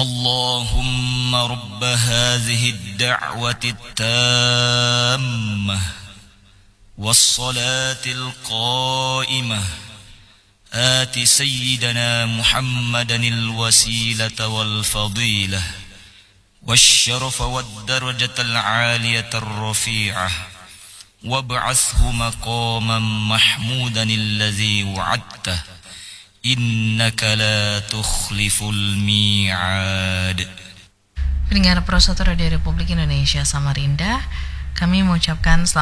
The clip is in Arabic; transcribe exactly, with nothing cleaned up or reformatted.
اللهم رب هذه الدعوة التامة والصلاة القائمة آت سيدنا محمدا الوسيلة والفضيلة والشرف والدرجة العالية الرفيعة وابعثه مقاما محمودا الذي وعدته إنك لا تخلف الميعاد. Pendengar Pro satu Radio Republik Indonesia Samarinda, kami mengucapkan selamat